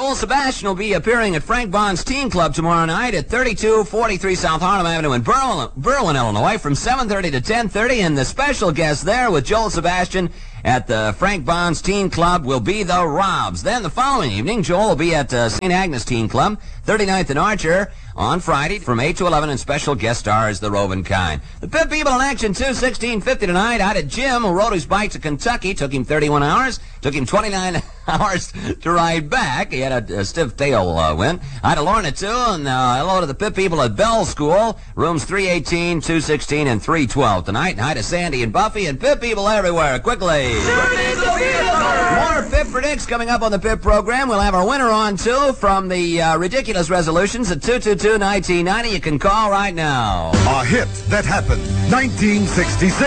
Joel Sebastian will be appearing at Frank Bond's Teen Club tomorrow night at 3243 South Harlem Avenue in Berlin, Illinois, from 7:30 to 10:30. And the special guest there with Joel Sebastian at the Frank Bond's Teen Club will be the Robs. Then the following evening, Joel will be at St. Agnes Teen Club, 39th and Archer, on Friday from 8 to 11, and special guest stars the Roving Kind. The Pit People in action, too, 1650 tonight. Out at Jim, who rode his bike to Kentucky. Took him 31 hours. Took him 29 hours to ride back. He had a stiff tailwind. Hi to Lorna, too, and hello to the Pit People at Bell School. Rooms 318, 216, and 312 tonight. And hi to Sandy and Buffy and Pit People everywhere. Quickly. More Pit Predicts coming up on the Pit program. We'll have our winner on, too, from the Ridiculous Resolutions at 222-1990. You can call right now. A hit that happened, 1966.